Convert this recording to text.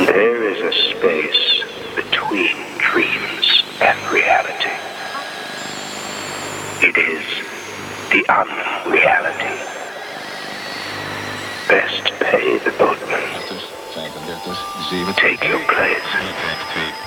There is a space between dreams and reality. It is the unreality. Best pay the boatman. Take your place.